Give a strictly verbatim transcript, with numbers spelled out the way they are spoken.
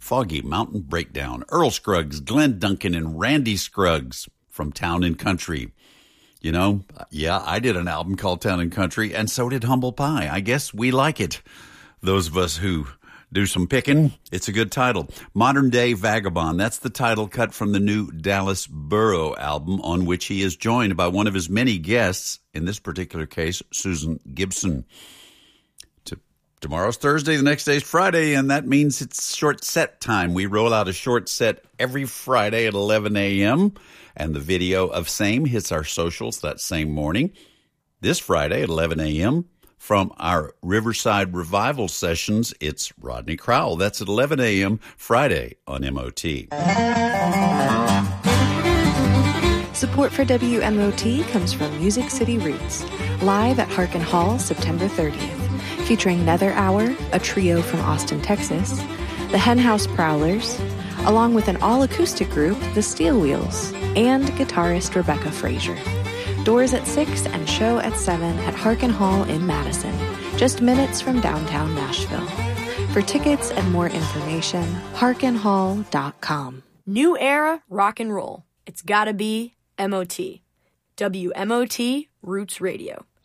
Foggy Mountain Breakdown, Earl Scruggs, Glenn Duncan, and Randy Scruggs from Town and Country. You know, yeah, I did an album called Town and Country, and so did Humble Pie. I guess we like it. Those of us who do some picking, it's a good title. Modern Day Vagabond, that's the title cut from the new Dallas Burrow album, on which he is joined by one of his many guests, in this particular case, Susan Gibson. To, tomorrow's Thursday, the next day's Friday, and that means it's short set time. We roll out a short set every Friday at eleven a.m., and the video of same hits our socials that same morning. This Friday at eleven a.m., from our Riverside Revival sessions, it's Rodney Crowell. That's at eleven a.m. Friday on M O T. Support for W M O T comes from Music City Roots, live at Harkin Hall September thirtieth, featuring Nether Hour, a trio from Austin, Texas, the Henhouse Prowlers, along with an all-acoustic group, the Steel Wheels, and guitarist Rebecca Frazier. Doors at six and show at seven at Harkin Hall in Madison, just minutes from downtown Nashville. For tickets and more information, harkin hall dot com. New era rock and roll. It's gotta be M O T. W M O T Roots Radio.